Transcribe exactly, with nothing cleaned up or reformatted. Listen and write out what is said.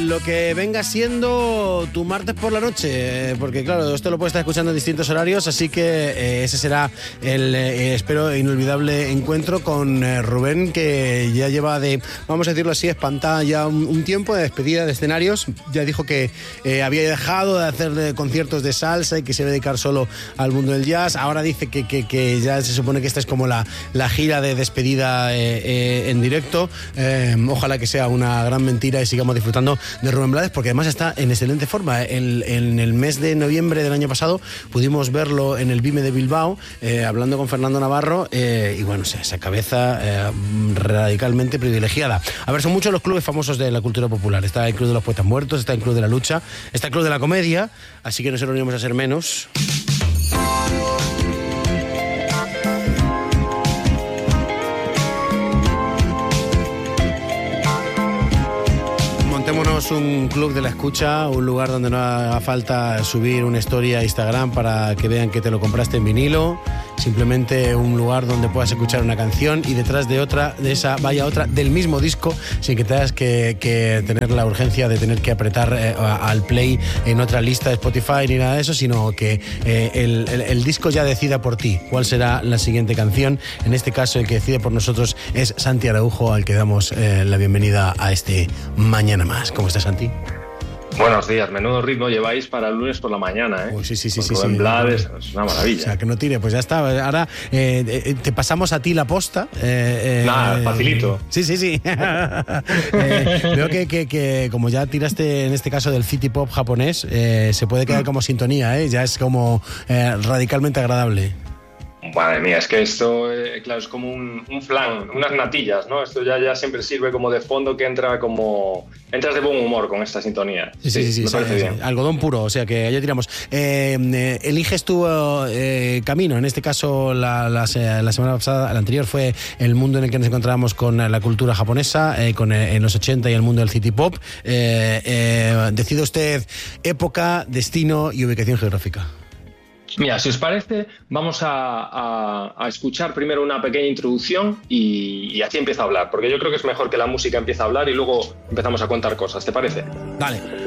lo que venga siendo tu martes por la noche, porque claro, esto lo puedes estar escuchando en distintos horarios, así que eh, ese será el, eh, espero, inolvidable encuentro con eh, Rubén, que ya lleva de, vamos a decirlo así, espantada ya un, un tiempo de despedida de escenarios. Ya dijo que eh, había dejado de hacer de conciertos de salsa y que se iba a dedicar solo al mundo del jazz. Ahora dice que, que, que ya se supone que esta es como la, la gira de despedida eh, eh, en directo. Eh, ojalá que sea una gran mentira y sigamos disfrutando de Rubén Blades, porque además está en excelente forma. El, en el mes de noviembre del año pasado pudimos verlo en el Vime de Bilbao, eh, hablando con Fernando Navarro, eh, y bueno, esa cabeza eh, radicalmente privilegiada. A ver, son muchos los clubes famosos de la cultura popular. Está el Club de los Poetas Muertos, está el Club de la Lucha, está el Club de la Comedia, así que nosotros no íbamos a ser menos. Montémonos un club de la escucha, un lugar donde no haga falta subir una historia a Instagram para que vean que te lo compraste en vinilo. Simplemente un lugar donde puedas escuchar una canción y detrás de otra, de esa vaya otra del mismo disco, sin que tengas que, que tener la urgencia de tener que apretar eh, al play en otra lista de Spotify ni nada de eso, sino que eh, el, el, el disco ya decida por ti cuál será la siguiente canción. En este caso, el que decide por nosotros es Santi Araujo, al que damos eh, la bienvenida a este Mañana Más. ¿Cómo estás, Santi? Buenos días, menudo ritmo lleváis para el lunes por la mañana, ¿eh? Uy, sí, sí, sí, sí, Rubén sí. Blades, es una maravilla. O sea, que no tire, pues ya está. Ahora eh, eh, te pasamos a ti la posta. Eh, eh, Nada, facilito. Sí, sí, sí. eh, veo que, que, que como ya tiraste en este caso del city pop japonés, eh, se puede quedar como sintonía, ¿eh? Ya es como eh, radicalmente agradable. Madre mía, es que esto, eh, claro, es como un, un flan, unas natillas, ¿no? Esto ya, ya siempre sirve como de fondo, que entra como... Entras de buen humor con esta sintonía. Sí, sí, sí, sí, me sí, parece sí, bien. sí. Algodón puro, o sea que ya tiramos. Eh, eh, eliges tu eh, camino, en este caso la, la, la semana pasada, la anterior fue el mundo en el que nos encontrábamos con la cultura japonesa, eh, con eh, en los ochenta y el mundo del city pop. Eh, eh, decide usted época, destino y ubicación geográfica. Mira, si os parece, vamos a, a, a escuchar primero una pequeña introducción y, y así empiezo a hablar, porque yo creo que es mejor que la música empiece a hablar y luego empezamos a contar cosas, ¿te parece? Dale.